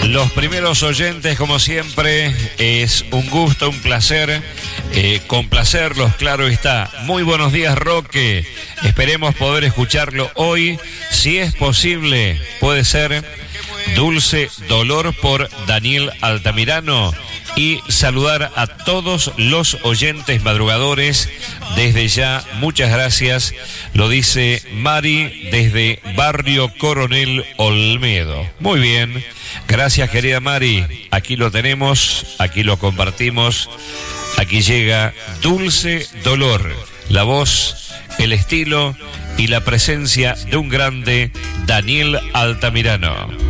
Los primeros oyentes, como siempre, es un gusto, un placer, complacerlos, claro está. Muy buenos días, Roque. Esperemos poder escucharlo hoy. Si es posible, puede ser Dulce Dolor por Daniel Altamirano. Y saludar a todos los oyentes madrugadores. Desde ya, muchas gracias. Lo dice Mari desde Barrio Coronel Olmedo. Muy bien. Gracias, querida Mari. Aquí lo tenemos, aquí lo compartimos. Aquí llega Dulce Dolor. La voz, el estilo y la presencia de un grande, Daniel Altamirano.